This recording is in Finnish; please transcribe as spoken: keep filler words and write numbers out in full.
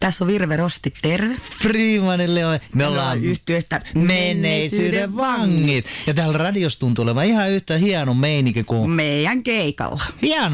Tässä on Virve Rosti, terve. Freemanille on. Me ollaan yhtyeestä menneisyyden vangit. Ja täällä radiossa tuntuu olevan ihan yhtä hieno meininki kuin meidän keikalla. hieno.